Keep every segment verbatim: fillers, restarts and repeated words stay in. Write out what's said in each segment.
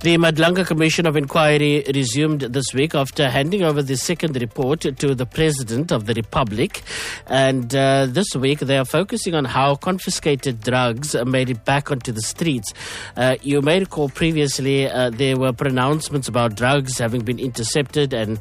The Madlanga Commission of Inquiry resumed this week after handing over the second report to the President of the Republic. And uh, this week they are focusing on how confiscated drugs made it back onto the streets. Uh, you may recall previously uh, there were pronouncements about drugs having been intercepted and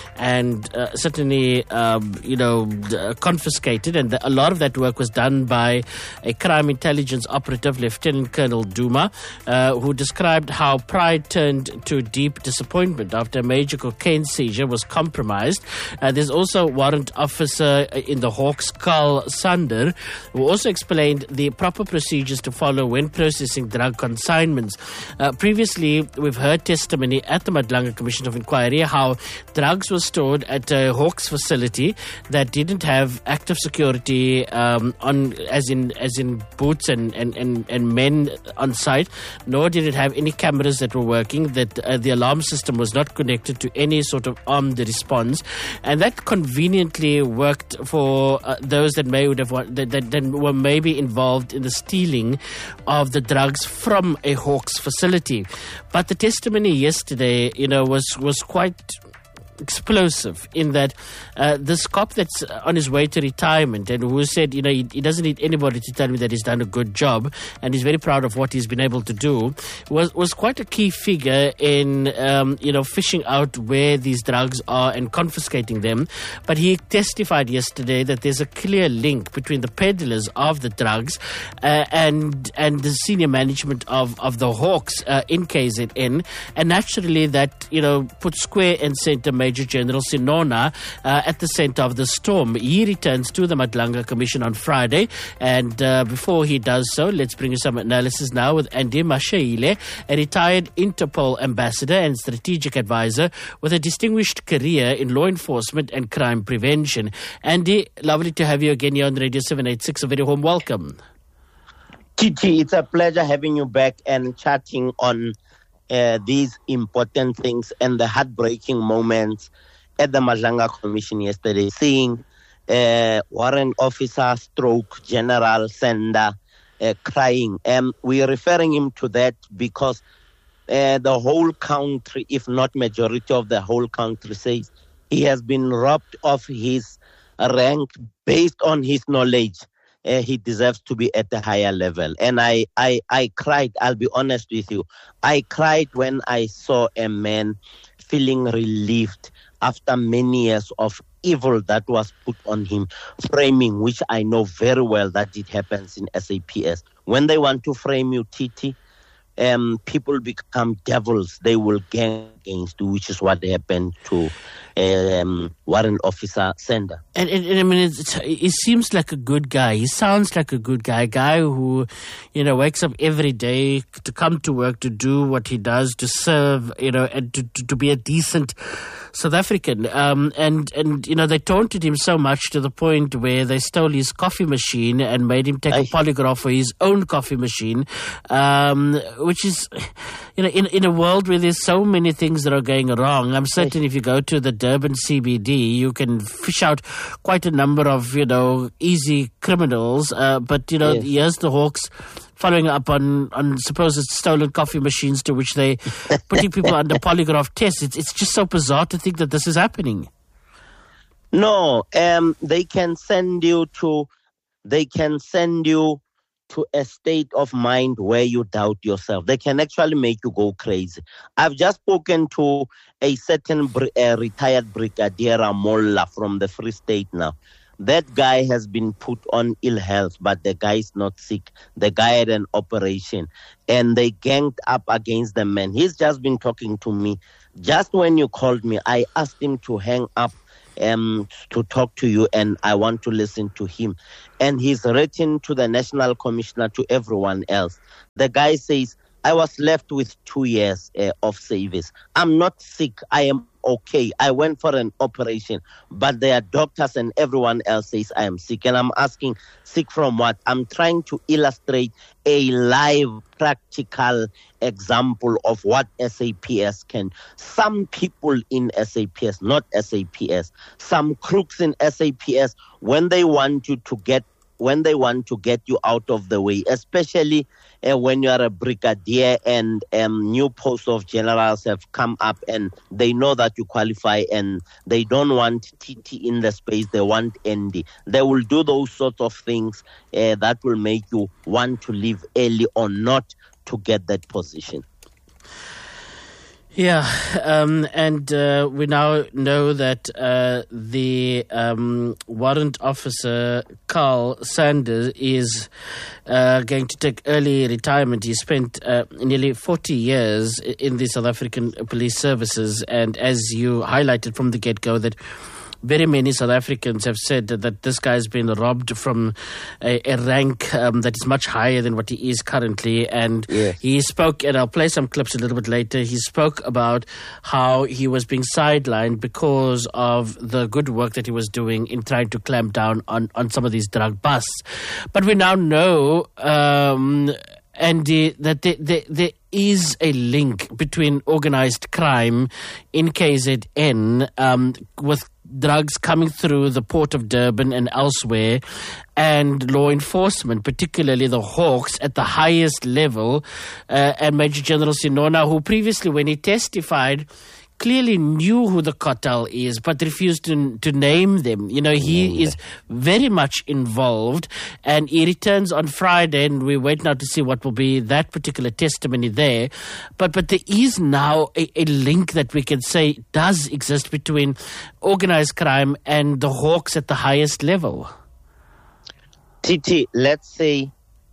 and uh, certainly, um, you know, confiscated. And the, a lot of that work was done by a crime intelligence operative, Lieutenant Colonel Duma, uh, who described how pride turned to deep disappointment after a major cocaine seizure was compromised. Uh, there's also warrant officer in the Hawks, Carl Sander, who also explained the proper procedures to follow when processing drug consignments. Uh, previously, we've heard testimony at the Madlanga Commission of Inquiry how drugs were stored at a Hawks facility that didn't have active security um, on, as in as in boots and, and, and, and men on site, nor did it have any cameras that were working, that uh, the alarm system was not connected to any sort of armed response. And that conveniently worked for uh, those that may would have that, that, that were maybe involved in the stealing of the drugs from a Hawks facility. But the testimony yesterday, you know, was was quite explosive in that uh, this cop that's on his way to retirement and who said, you know, he, he doesn't need anybody to tell me that he's done a good job and he's very proud of what he's been able to do, was was quite a key figure in, um, you know, fishing out where these drugs are and confiscating them. But he testified yesterday that there's a clear link between the peddlers of the drugs uh, and and the senior management of, of the Hawks uh, in K Z N, and naturally that, you know, put square and center Major General Sinona uh, at the center of the storm. He returns to the Madlanga Commission on Friday, and uh, before he does so, let's bring you some analysis now with Andy Mashaile, a retired Interpol ambassador and strategic advisor with a distinguished career in law enforcement and crime prevention. Andy, lovely to have you again here on Radio seven eighty-six. A very warm welcome. Titi, it's a pleasure having you back and chatting on Uh, these important things and the heartbreaking moments at the Madlanga Commission yesterday, seeing uh, warrant officer stroke General Sender uh, crying. And we're referring him to that because uh, the whole country, if not majority of the whole country, says he has been robbed of his rank based on his knowledge. Uh, he deserves to be at a higher level. And I, I, I cried, I'll be honest with you. I cried when I saw a man feeling relieved after many years of evil that was put on him, framing, which I know very well that it happens in S A P S. When they want to frame you, Titi, um, people become devils. They will gang against you, which is what happened to um, warrant officer Sender. And, and, and I mean, it's, he seems like a good guy. He sounds like a good guy, a guy who, you know, wakes up every day to come to work, to do what he does, to serve, you know, and to, to, to be a decent South African. Um, and, and, you know, they taunted him so much to the point where they stole his coffee machine and made him take I... a polygraph for his own coffee machine, um, which is, you know, in, in a world where there's so many things that are going wrong, I'm certain I... if you go to the Durban C B D, you can fish out quite a number of, you know, easy criminals. Uh, but, you know, yes. Here's the Hawks following up on, on supposed stolen coffee machines to which they putting people under polygraph tests. It's, it's just so bizarre to think that this is happening. No, um, they can send you to, they can send you to a state of mind where you doubt yourself. They can actually make you go crazy. I've just spoken to a certain uh, retired brigadier Molla from the Free State now. That guy has been put on ill health, but the guy is not sick. The guy had an operation, and they ganged up against the man. He's just been talking to me. Just when you called me, I asked him to hang up um, to talk to you, and I want to listen to him. And he's written to the National Commissioner, to everyone else. The guy says, I was left with two years uh, of service. I'm not sick. I am okay. I went for an operation, but their doctors and everyone else says I am sick. And I'm asking, sick from what? I'm trying to illustrate a live, practical example of what S A P S can. Some people in S A P S, not S A P S, some crooks in S A P S, when they want you to get when they want to get you out of the way, especially uh, when you are a brigadier and um, new posts of generals have come up and they know that you qualify and they don't want T T in the space, they want N D. They will do those sorts of things uh, that will make you want to leave early or not to get that position. Yeah, um, and uh, we now know that uh, the um, warrant officer, Carl Sanders, is uh, going to take early retirement. He spent uh, nearly forty years in the South African police services, and as you highlighted from the get-go, that very many South Africans have said that this guy has been robbed from a, a rank um, that is much higher than what he is currently. And yes. he spoke, and I'll play some clips a little bit later, he spoke about how he was being sidelined because of the good work that he was doing in trying to clamp down on, on some of these drug busts. But we now know... Um, Andy, that there, there, there is a link between organized crime in K Z N um, with drugs coming through the port of Durban and elsewhere, and law enforcement, particularly the Hawks at the highest level, uh, and Major General Sinona, who previously, when he testified, clearly knew who the cartel is, but refused to to name them. You know, he is very much involved, and he returns on Friday, and we wait now to see what will be that particular testimony there. But but there is now a, a link that we can say does exist between organized crime and the Hawks at the highest level. T T, let's say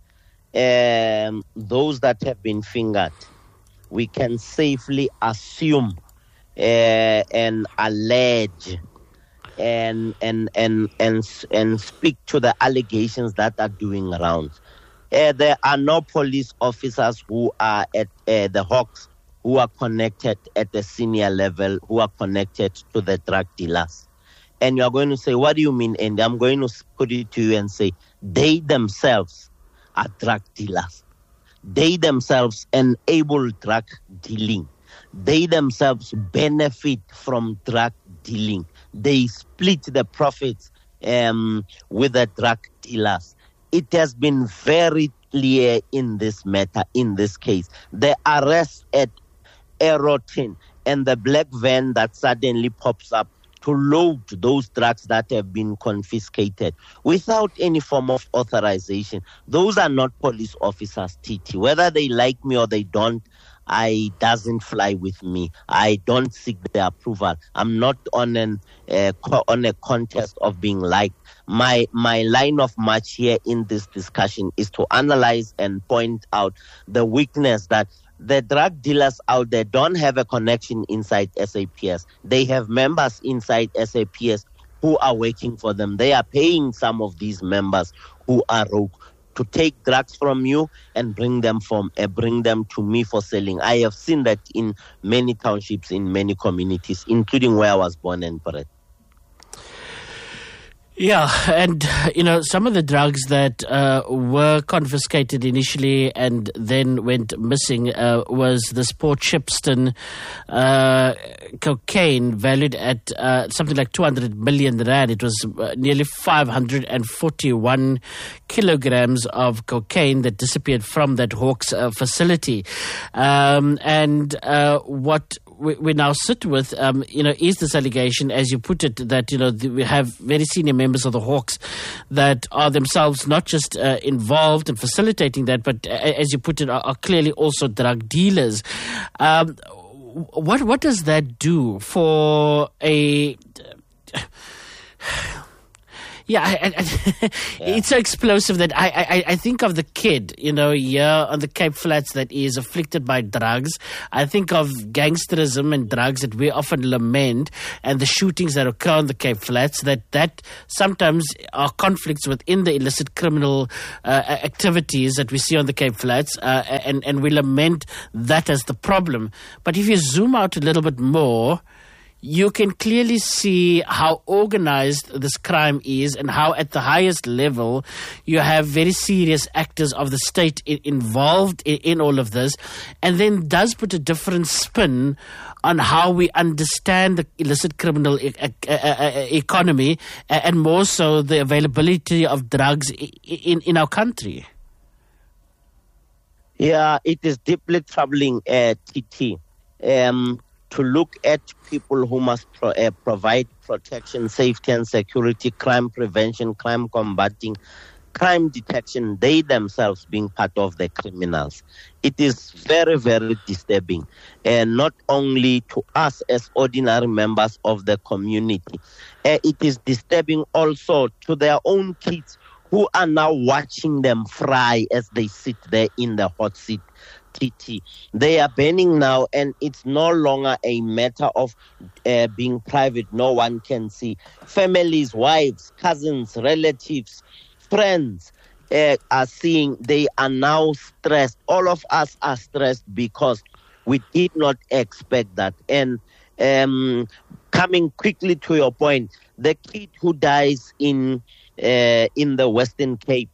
um, those that have been fingered, we can safely assume Uh, and allege and and and and and speak to the allegations that are doing rounds. Uh, there are no police officers who are at uh, the Hawks who are connected at the senior level, who are connected to the drug dealers. And you are going to say, what do you mean? And I'm going to put it to you and say, they themselves are drug dealers. They themselves enable drug dealing. They themselves benefit from drug dealing. They split the profits um, with the drug dealers. It has been very clear in this matter, in this case. The arrest at Aerotin and the black van that suddenly pops up to load those drugs that have been confiscated without any form of authorization. Those are not police officers, T T. Whether they like me or they don't, I doesn't fly with me. I don't seek their approval. I'm not on an uh, co- on a contest of being liked. My my line of march here in this discussion is to analyze and point out the weakness that the drug dealers out there don't have a connection inside S A P S. They have members inside S A P S who are working for them. They are paying some of these members who are rogue to take drugs from you and bring them from uh, bring them to me for selling. I have seen that in many townships, in many communities, including where I was born and bred. Yeah, and, you know, some of the drugs that uh, were confiscated initially and then went missing uh, was this Port Shepstone uh, cocaine valued at uh, something like two hundred million rand. It was uh, nearly five hundred forty-one kilograms of cocaine that disappeared from that Hawks uh, facility. Um, and uh, what we, we now sit with, um, you know, is this allegation, as you put it, that, you know, the, we have very senior members of the Hawks that are themselves not just uh, involved in facilitating that, but uh, as you put it, are, are clearly also drug dealers. Um, what what does that do for a... Yeah, I, I, yeah, it's so explosive that I, I, I think of the kid, you know, here on the Cape Flats that is afflicted by drugs. I think of gangsterism and drugs that we often lament, and the shootings that occur on the Cape Flats, that, that sometimes are conflicts within the illicit criminal uh, activities that we see on the Cape Flats, uh, and, and we lament that as the problem. But if you zoom out a little bit more, you can clearly see how organized this crime is and how at the highest level you have very serious actors of the state I- involved in, in all of this, and then does put a different spin on how we understand the illicit criminal e- e- e- economy and more so the availability of drugs in, in our country. Yeah, it is deeply troubling, uh, T T, um, to look at people who must pro- uh, provide protection, safety and security, crime prevention, crime combating, crime detection, they themselves being part of the criminals. It is very, very disturbing, and not only to us as ordinary members of the community. Uh, it is disturbing also to their own kids who are now watching them fry as they sit there in the hot seat. T T. They are burning now, and it's no longer a matter of uh, being private. No one can see. Families, wives, cousins, relatives, friends uh, are seeing. They are now stressed. All of us are stressed because we did not expect that. And um, coming quickly to your point, the kid who dies in uh, in the Western Cape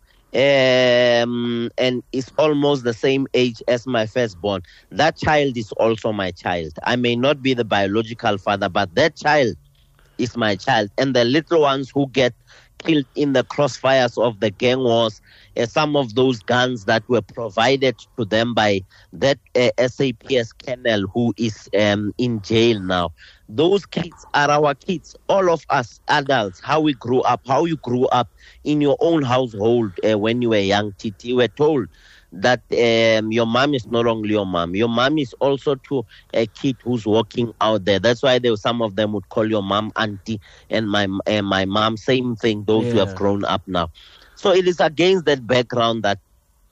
um, and is almost the same age as my firstborn, that child is also my child. I may not be the biological father, but that child is my child. And the little ones who get killed in the crossfires of the gang wars, uh, some of those guns that were provided to them by that uh, S A P S colonel who is um, in jail now. Those kids are our kids, all of us adults, how we grew up, how you grew up in your own household uh, when you were young. T T, were told that um, your mom is not only your mom, your mom is also to a kid who's walking out there. That's why there, some of them would call your mom auntie, and my uh, my mom, same thing, those yeah. who have grown up now. So it is against that background that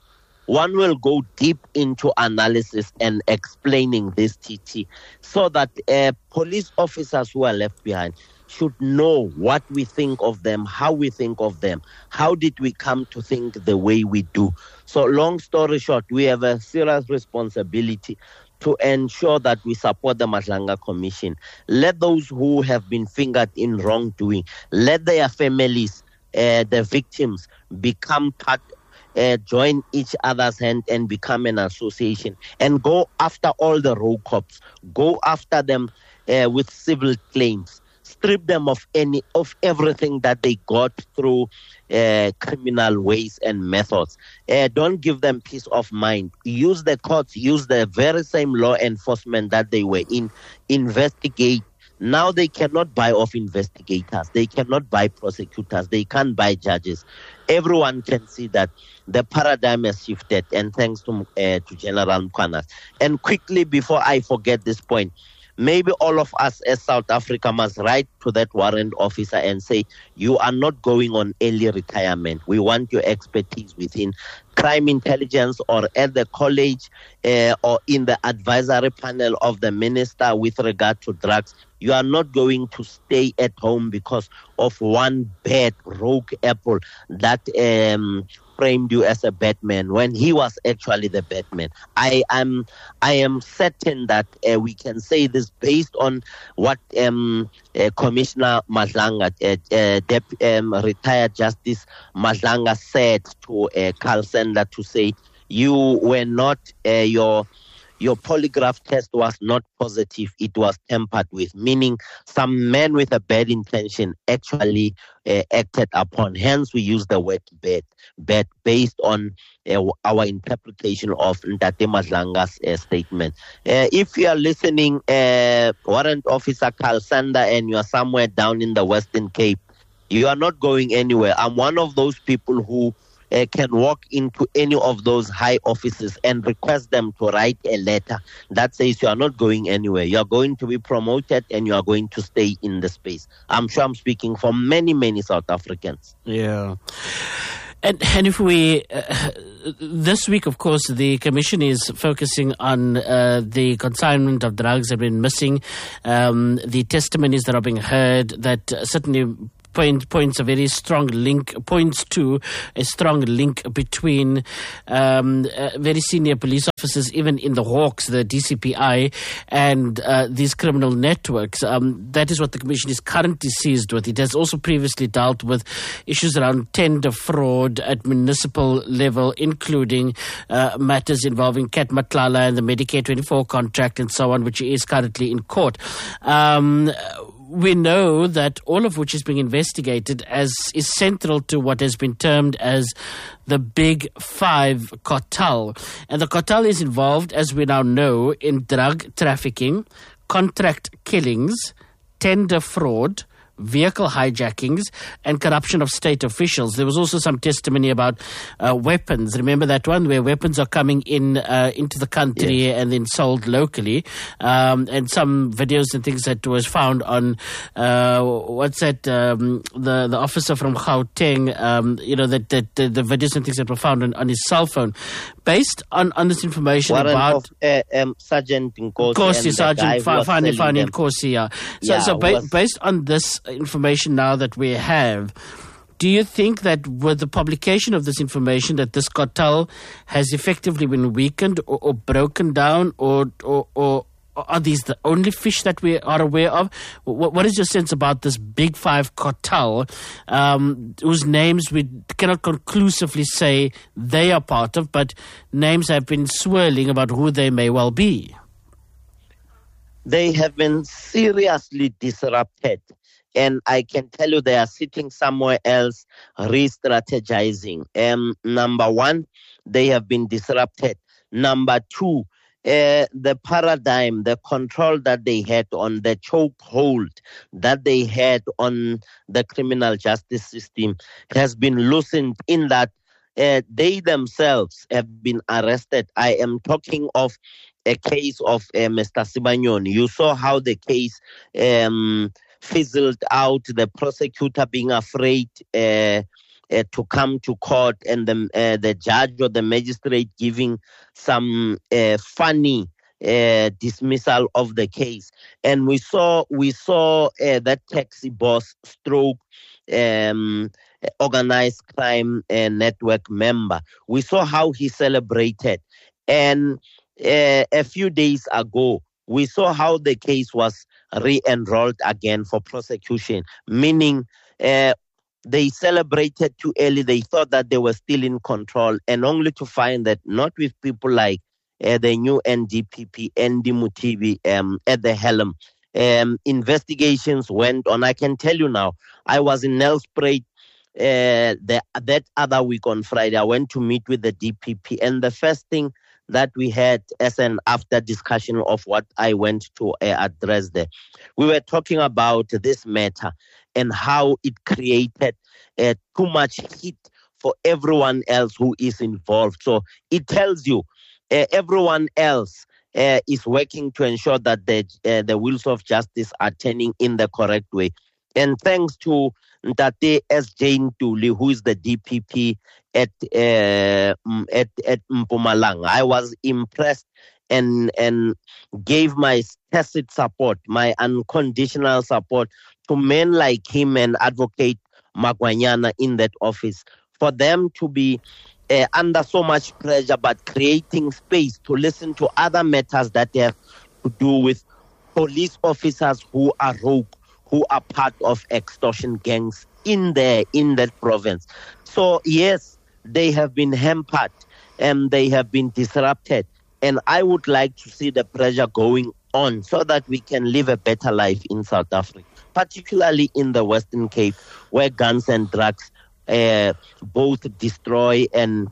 one will go deep into analysis and explaining this, T T, so that uh, police officers who are left behind should know what we think of them, how we think of them, how did we come to think the way we do. So long story short, we have a serious responsibility to ensure that we support the Madlanga Commission. Let those who have been fingered in wrongdoing, let their families, uh, the victims, become part Uh, join each other's hand and become an association and go after all the road cops, go after them uh, with civil claims, strip them of any of everything that they got through uh, criminal ways and methods. Uh, don't give them peace of mind. Use the courts, use the very same law enforcement that they were in, investigate. Now they cannot buy off investigators. They cannot buy prosecutors. They can't buy judges. Everyone can see that the paradigm has shifted, and thanks to uh, to General Mkhwana. And quickly, before I forget this point, maybe all of us as South Africa must write to that warrant officer and say, you are not going on early retirement. We want your expertise within crime intelligence or at the college uh, or in the advisory panel of the minister with regard to drugs. You are not going to stay at home because of one bad rogue apple that um, framed you as a Batman when he was actually the Batman. I am I am certain that uh, we can say this based on what um, uh, Commissioner Madlanga, uh, uh, Dep- um, retired Justice Madlanga said to uh, Carl Sender to say, you were not uh, your your polygraph test was not positive, it was tampered with, meaning some man with a bad intention actually uh, acted upon. Hence, we use the word bad, bad based on uh, our interpretation of Ntate Madlanga's uh, statement. Uh, if you are listening, uh, Warrant Officer Carl Sander, and you are somewhere down in the Western Cape, you are not going anywhere. I'm one of those people who Uh, can walk into any of those high offices and request them to write a letter that says you are not going anywhere. You are going to be promoted and you are going to stay in the space. I'm sure I'm speaking for many, many South Africans. Yeah. And, and if we, uh, this week, of course, the Commission is focusing on uh, the consignment of drugs that have been missing, um, the testimonies that are being heard that uh, certainly point, points a very strong link, points to a strong link between um, uh, very senior police officers, even in the Hawks, the D C P I, and uh, these criminal networks. Um, that is what the Commission is currently seized with. It has also previously dealt with issues around tender fraud at municipal level, including uh, matters involving Cat Matlala and the Medicare twenty-four contract and so on, which is currently in court. Um, We know that all of which is being investigated as is central to what has been termed as the Big Five cartel. And the cartel is involved, as we now know, in drug trafficking, contract killings, tender fraud, vehicle hijackings, and corruption of state officials. There was also some testimony about uh, weapons. Remember that one where weapons are coming in uh, into the country yes. and then sold locally, um, and some videos and things that was found on uh, what's that um, the the officer from Gauteng, um, you know that, that the, the videos and things that were found on, on his cell phone. Based on, on this information Warren about of, uh, um, Sergeant Nkosi, Nkosi, Sergeant Fani Fani Nkosi, yeah. So, yeah, so ba- was, based on this information now that we have, do you think that with the publication of this information that this cartel has effectively been weakened or, or broken down, or, or or are these the only fish that we are aware of? What, what is your sense about this Big Five cartel, um, whose names we cannot conclusively say they are part of, but names have been swirling about who they may well be? They have been seriously disrupted. And I can tell you they are sitting somewhere else, re-strategizing. Um, number one, they have been disrupted. Number two, uh, the paradigm, the control that they had on the chokehold that they had on the criminal justice system has been loosened in that uh, they themselves have been arrested. I am talking of a case of uh, Mister Sibanyoni. You saw how the case um, fizzled out, the prosecutor being afraid uh, uh, to come to court, and the, uh, the judge or the magistrate giving some uh, funny uh, dismissal of the case. And we saw we saw uh, that taxi boss stroke um, organized crime uh, network member. We saw how he celebrated. And uh, a few days ago, we saw how the case was re-enrolled again for prosecution, meaning uh, they celebrated too early. They thought that they were still in control, and only to find that not with people like uh, the new N D P P, Andy Mutibi, um, at the helm. Um, investigations went on. I can tell you now, I was in Nelspruit uh, the, that other week on Friday. I went to meet with the D P P, and the first thing that we had as an after discussion of what I went to uh, address there, we were talking about this matter and how it created uh, too much heat for everyone else who is involved. So it tells you uh, everyone else uh, is working to ensure that the uh, the wheels of justice are turning in the correct way. And thanks to Ntate S. Jane Tuli, who is the D P P at uh, at at Mpumalanga, I was impressed and and gave my tacit support, my unconditional support to men like him and Advocate Magwanyana in that office, for them to be uh, under so much pressure, but creating space to listen to other matters that have to do with police officers who are rogue, who are part of extortion gangs in there, in that province. So yes, they have been hampered and they have been disrupted. And I would like to see the pressure going on so that we can live a better life in South Africa, particularly in the Western Cape, where guns and drugs uh, both destroy and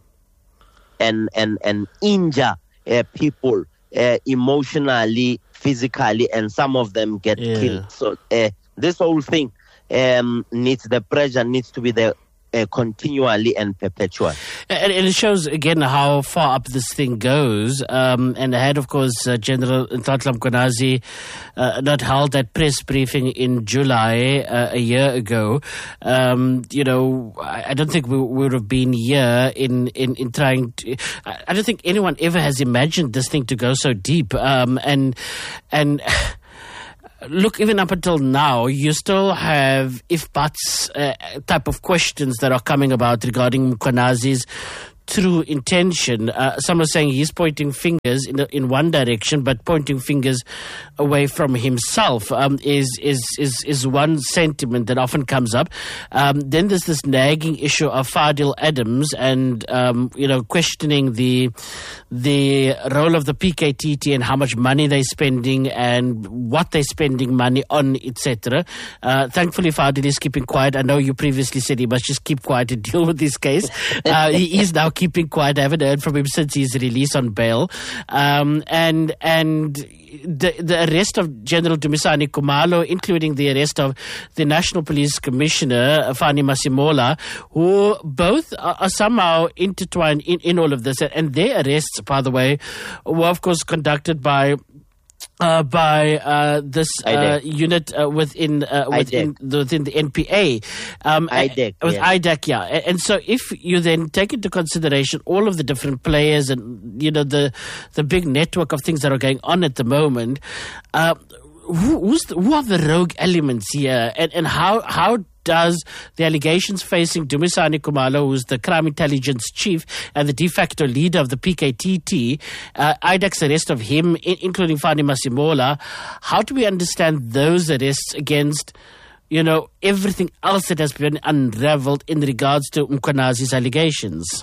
and and, and injure uh, people uh, emotionally, physically, and some of them get yeah. killed. So uh, this whole thing um, needs the pressure needs to be there uh, continually and perpetual. And, and it shows again how far up this thing goes. Um, and I had, of course, uh, General Nhlanhla Mkhwanazi uh, not held that press briefing in July uh, a year ago. Um, you know, I, I don't think we, we would have been here in, in, in trying to. I, I don't think anyone ever has imagined this thing to go so deep. Um, and and. look, even up until now, you still have if buts uh, type of questions that are coming about regarding Mkhwanazi's true intention. Uh, some are saying he's pointing fingers in in one direction, but pointing fingers away from himself um, is is is is one sentiment that often comes up. Um, then there's this nagging issue of Fadil Adams, and um, you know, questioning the the role of the P K T T and how much money they're spending and what they're spending money on, et cetera. Uh, thankfully, Fadil is keeping quiet. I know you previously said he must just keep quiet and deal with this case. Uh, he is now keeping quiet. I haven't heard from him since his release on bail. Um, and and the, the arrest of General Dumisani Khumalo, including the arrest of the National Police Commissioner, Fanny Masimola, who both are, are somehow intertwined in, in all of this. And their arrests, by the way, were of course conducted by Uh, by uh, this uh, unit uh, within uh, within the, within the N P A, um, I D E C, with yeah. I D E C, yeah. And, and so, if you then take into consideration all of the different players and you know the the big network of things that are going on at the moment, uh, who, who's the, who are the rogue elements here, and and how how does the allegations facing Dumisani Khumalo, who's the crime intelligence chief and the de facto leader of the P K T T, uh, I D E C's arrest of him, I- including Fanny Masimola, how do we understand those arrests against, you know, everything else that has been unraveled in regards to Mkhwanazi's allegations?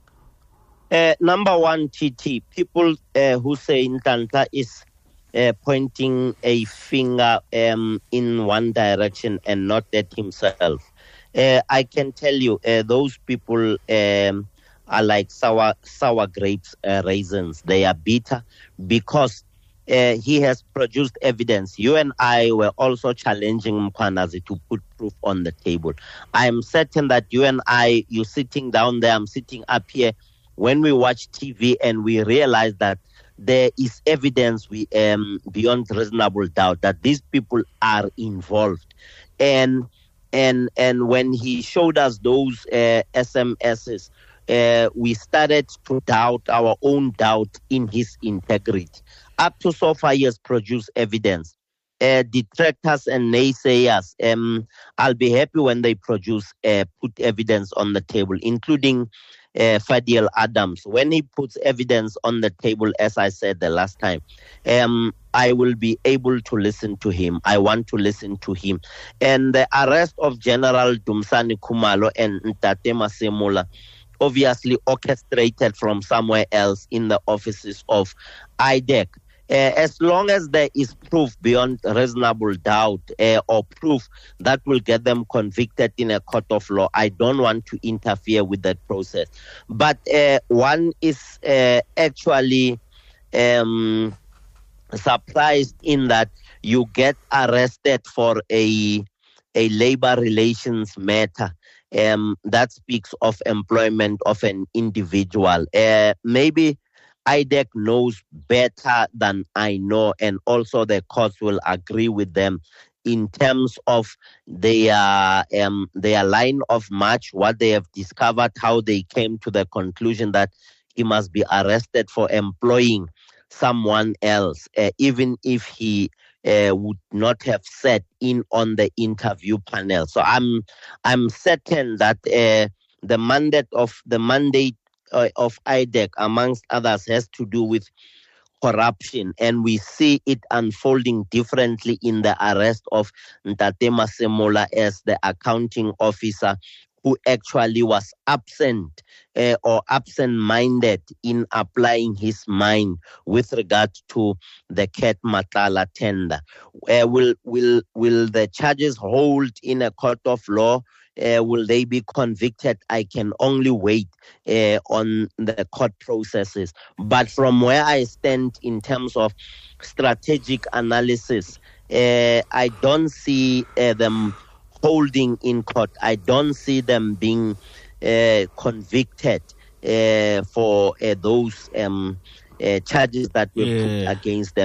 Uh, number one, T T, people uh, who say Nhlanhla is Uh, pointing a finger um, in one direction and not at himself. Uh, I can tell you, uh, those people um, are like sour sour grapes, uh, raisins. They are bitter because uh, he has produced evidence. You and I were also challenging Mkhwanazi to put proof on the table. I am certain that you and I, you sitting down there, I'm sitting up here, when we watch T V and we realize that there is evidence we um, beyond reasonable doubt that these people are involved, and and and when he showed us those uh, S M Ses, uh, we started to doubt our own doubt in his integrity. Up to so far, he has produced evidence. Uh, detractors and naysayers, um, I'll be happy when they produce uh, put evidence on the table, including Uh, Fadil Adams. When he puts evidence on the table, as I said the last time, um, I will be able to listen to him. I want to listen to him. And the arrest of General Dumisani Khumalo and Ntate Masimola, obviously orchestrated from somewhere else in the offices of I D E C. Uh, as long as there is proof beyond reasonable doubt uh, or proof that will get them convicted in a court of law, I don't want to interfere with that process. But uh, one is uh, actually um, surprised in that you get arrested for a a labor relations matter. Um, that speaks of employment of an individual. Uh, maybe I D E C knows better than I know, and also the courts will agree with them in terms of their um, their line of march, what they have discovered, how they came to the conclusion that he must be arrested for employing someone else, uh, even if he uh, would not have sat in on the interview panel. So I'm I'm certain that uh, the mandate of the mandate Uh, of I D E C, amongst others, has to do with corruption, and we see it unfolding differently in the arrest of Ntate Masimola as the accounting officer who actually was absent uh, or absent-minded in applying his mind with regard to the Cat Matala tender. Uh, will will will the charges hold in a court of law? Uh, will they be convicted? I can only wait uh, on the court processes. But from where I stand in terms of strategic analysis, uh, I don't see uh, them holding in court. I don't see them being uh, convicted uh, for uh, those um, uh, charges that were yeah. put against them.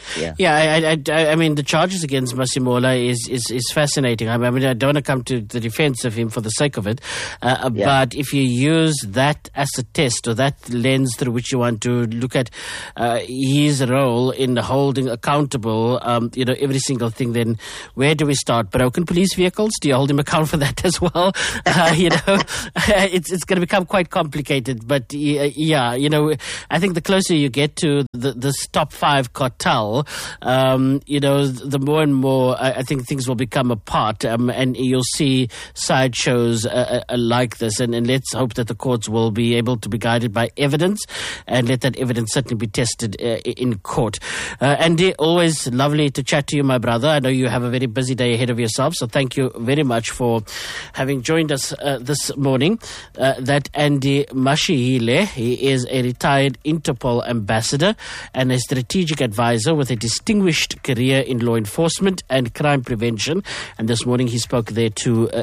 Yeah, yeah. I, I, I, I mean, the charges against Masemola is, is, is fascinating. I mean, I don't want to come to the defense of him for the sake of it, uh, yeah. but if you use that as a test or that lens through which you want to look at uh, his role in holding accountable, um, you know, every single thing, then where do we start? Broken police vehicles? Do you hold him account for that as well? Uh, you know, it's it's going to become quite complicated. But uh, yeah, you know, I think the closer you get to the this top five cartel, um, you know, the more and more I, I think things will become apart, um, and you'll see sideshows uh, uh, like this. And, and let's hope that the courts will be able to be guided by evidence, and let that evidence certainly be tested uh, in court. Uh, Andy, always lovely to chat to you, my brother. I know you have a very busy day ahead of yourself, so thank you very much for having joined us uh, this morning. Uh, that Andy Mashihile, he is a retired Interpol ambassador and a strategic advisor with a distinguished career in law enforcement and crime prevention. And this morning he spoke there to uh,